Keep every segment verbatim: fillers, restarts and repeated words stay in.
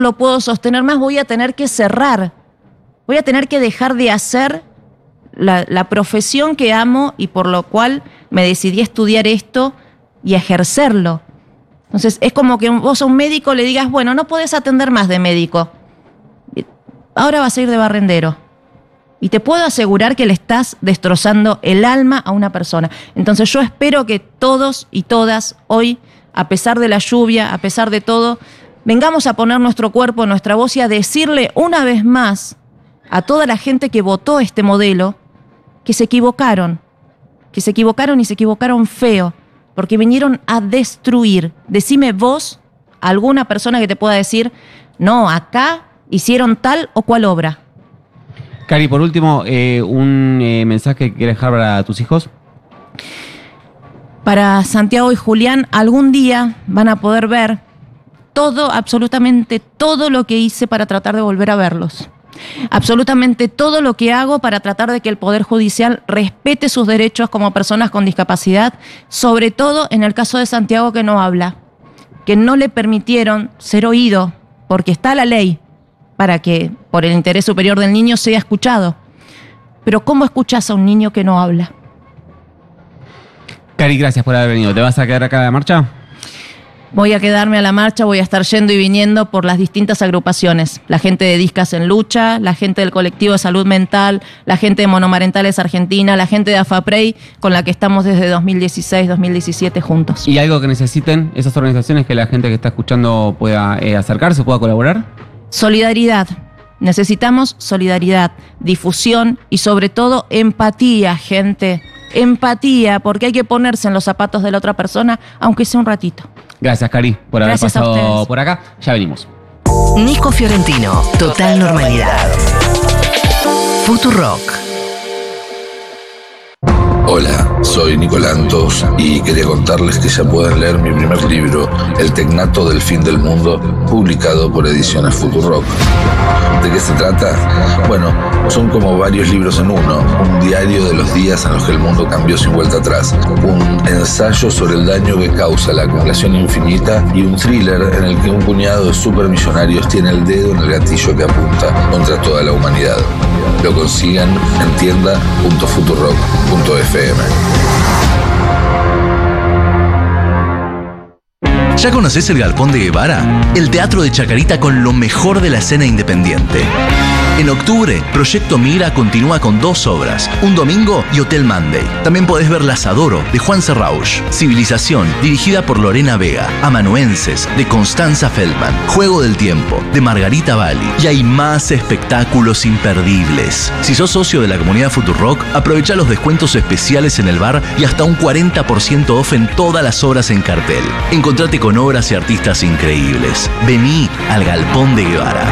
lo puedo sostener más, voy a tener que cerrar. Voy a tener que dejar de hacer la, la profesión que amo y por lo cual me decidí a estudiar esto y a ejercerlo. Entonces, es como que vos a un médico le digas, bueno, no podés atender más de médico. Ahora vas a ir de barrendero. Y te puedo asegurar que le estás destrozando el alma a una persona. Entonces, yo espero que todos y todas hoy, a pesar de la lluvia, a pesar de todo, vengamos a poner nuestro cuerpo, nuestra voz y a decirle una vez más a toda la gente que votó este modelo que se equivocaron, que se equivocaron y se equivocaron feo, porque vinieron a destruir. Decime vos, alguna persona que te pueda decir, no, acá hicieron tal o cual obra. Cari, por último, eh, un eh, mensaje que quieres dejar para tus hijos. Para Santiago y Julián, algún día van a poder ver todo, absolutamente todo lo que hice para tratar de volver a verlos. Absolutamente todo lo que hago para tratar de que el Poder Judicial respete sus derechos como personas con discapacidad, sobre todo en el caso de Santiago, que no habla, que no le permitieron ser oído, porque está la ley para que por el interés superior del niño sea escuchado. Pero ¿cómo escuchas a un niño que no habla? Cari, gracias por haber venido. ¿Te vas a quedar acá a la marcha? Voy a quedarme a la marcha, voy a estar yendo y viniendo por las distintas agrupaciones. La gente de Discas en Lucha, la gente del colectivo de salud mental, la gente de Monomarentales Argentina, la gente de AFAPREI, con la que estamos desde dos mil dieciséis, dos mil diecisiete juntos. ¿Y algo que necesiten esas organizaciones que la gente que está escuchando pueda eh, acercarse, pueda colaborar? Solidaridad. Necesitamos solidaridad, difusión y sobre todo empatía, gente. Empatía, porque hay que ponerse en los zapatos de la otra persona, aunque sea un ratito. Gracias, Cari, por haber Gracias pasado por acá. Ya venimos. Nico Fiorentino, Total Normalidad. Futurock. Hola, soy Nicolantos y quería contarles que ya pueden leer mi primer libro, El Tecnato del Fin del Mundo, publicado por Ediciones Futurock. ¿De qué se trata? Bueno, son como varios libros en uno, un diario de los días en los que el mundo cambió sin vuelta atrás, un ensayo sobre el daño que causa la acumulación infinita y un thriller en el que un puñado de supermillonarios tiene el dedo en el gatillo que apunta contra toda la humanidad. Lo consiguen en tienda punto futurock punto f m. ¿Ya conoces el Galpón de Guevara? El teatro de Chacarita con lo mejor de la escena independiente. En octubre, Proyecto Mira continúa con dos obras, Un Domingo y Hotel Monday. También podés ver Lazadoro, de Juan Serrausch, Civilización, dirigida por Lorena Vega, Amanuenses, de Constanza Feldman, Juego del Tiempo, de Margarita Bali. Y hay más espectáculos imperdibles. Si sos socio de la comunidad Futurock, aprovecha los descuentos especiales en el bar y hasta un cuarenta por ciento off en todas las obras en cartel. Encontrate con obras y artistas increíbles. Vení al Galpón de Guevara.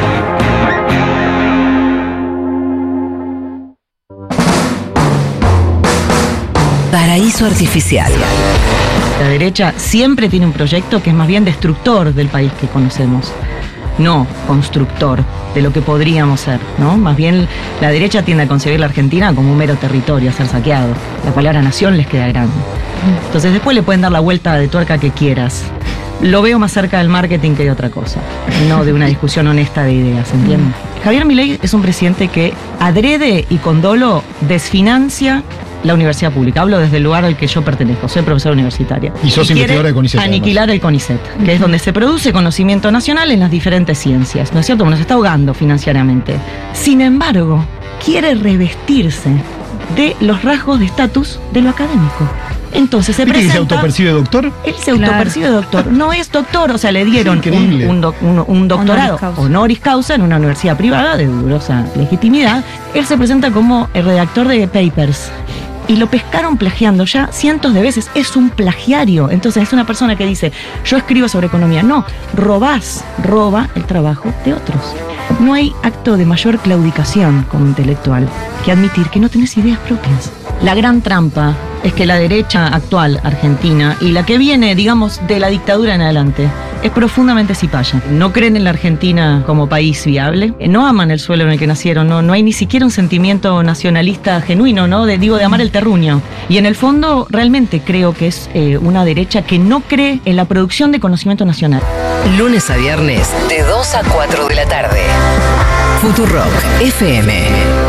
Paraíso Artificial. La derecha siempre tiene un proyecto que es más bien destructor del país que conocemos, no constructor de lo que podríamos ser, ¿no? Más bien la derecha tiende a concebir la Argentina como un mero territorio a ser saqueado. La palabra nación les queda grande. Entonces después le pueden dar la vuelta de tuerca que quieras. Lo veo más cerca del marketing que de otra cosa, no de una discusión honesta de ideas, ¿entiendes? Javier Milei es un presidente que adrede y con dolo desfinancia la universidad pública. Hablo desde el lugar al que yo pertenezco, soy profesora universitaria. Y sos investigadora de CONICET. Aniquilar además el CONICET, que es donde se produce conocimiento nacional en las diferentes ciencias, ¿no es cierto? Bueno, se está ahogando financieramente. Sin embargo, quiere revestirse de los rasgos de estatus de lo académico. Entonces se presenta... ¿Se autopercibe doctor? Él se claro. autopercibe doctor. No es doctor, o sea, le dieron un, un, doc, un, un doctorado honoris causa. honoris causa en una universidad privada de dudosa legitimidad. Él se presenta como el redactor de papers. Y lo pescaron plagiando ya cientos de veces. Es un plagiario. Entonces es una persona que dice, yo escribo sobre economía. No, robás, roba el trabajo de otros. No hay acto de mayor claudicación como intelectual que admitir que no tenés ideas propias. La gran trampa es que la derecha actual argentina y la que viene, digamos, de la dictadura en adelante, es profundamente cipaya. No creen en la Argentina como país viable, no aman el suelo en el que nacieron, no, no hay ni siquiera un sentimiento nacionalista genuino, ¿no? De, digo, de amar el terruño. Y en el fondo, realmente creo que es eh, una derecha que no cree en la producción de conocimiento nacional. Lunes a viernes, de dos a cuatro de la tarde. Futurock F M.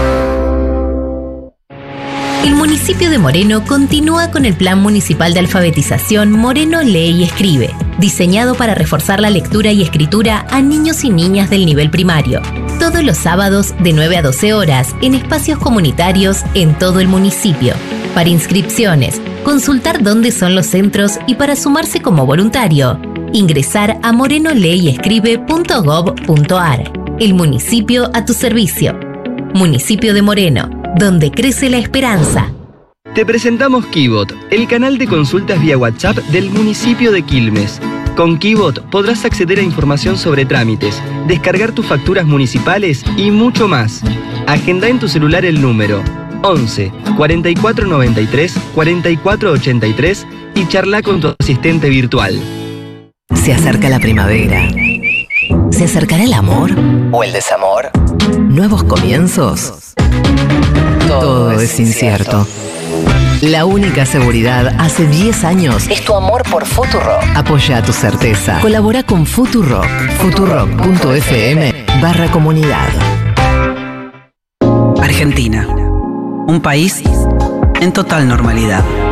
El municipio de Moreno continúa con el Plan Municipal de Alfabetización Moreno Lee y Escribe, diseñado para reforzar la lectura y escritura a niños y niñas del nivel primario. Todos los sábados de nueve a doce horas en espacios comunitarios en todo el municipio. Para inscripciones, consultar dónde son los centros y para sumarse como voluntario, ingresar a moreno lee y escribe punto gob punto ar. El municipio a tu servicio. Municipio de Moreno, donde crece la esperanza. Te presentamos Kibot, el canal de consultas vía WhatsApp del municipio de Quilmes. Con Kibot podrás acceder a información sobre trámites, descargar tus facturas municipales y mucho más. Agenda en tu celular el número once, cuarenta y cuatro noventa y tres, cuarenta y cuatro ochenta y tres y charla con tu asistente virtual. Se acerca la primavera. ¿Se acercará el amor o el desamor? ¿Nuevos comienzos? Todo es incierto. La única seguridad hace diez años es tu amor por Futurock. Apoya tu certeza. Colabora con Futurock. Futurock punto f m barra comunidad. Argentina. Un país en total normalidad.